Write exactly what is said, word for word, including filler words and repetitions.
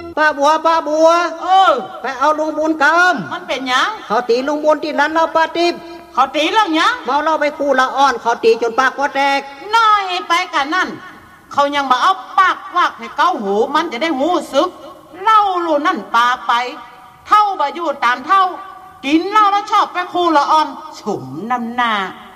ป้าบัวป้าบัวเออไปเอาลุงบุญกำมันเป็นหยังเขาตีลุงบุญที่นั้นเราป้าติ๊บเขาตีแล้วหยังเมาเราไปคู่ละอ่อนเขาตีจนปากว่าแตกน้อยไปกันนั่นเขายังมาเอาปากวากให้เก้าหูมันจะได้หูซึกเล่าลูนั่นปาไปเท่าบาอยู่ตามเท่ากินเหล้าแล้วชอบไปคู่ละอ่อนฉุมน้ำหน้า